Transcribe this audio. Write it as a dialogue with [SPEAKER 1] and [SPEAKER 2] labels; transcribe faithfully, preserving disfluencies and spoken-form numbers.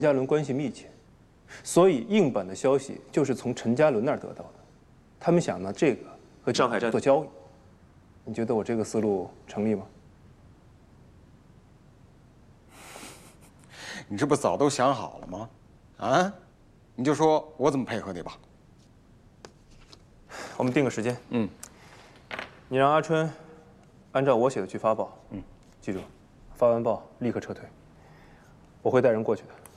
[SPEAKER 1] 嘉伦关系密切，所以硬版的消息就是从陈嘉伦那儿得到的。他们想拿这个和
[SPEAKER 2] 上海站
[SPEAKER 1] 做交易。你觉得我这个思路成立吗？
[SPEAKER 3] 你这不早都想好了吗？啊，你就说我怎么配合你吧。
[SPEAKER 1] 我们定个时间。
[SPEAKER 3] 嗯，
[SPEAKER 1] 你让阿春按照我写的去发报。
[SPEAKER 3] 嗯，
[SPEAKER 1] 记住，发完报立刻撤退。我会带人过去的。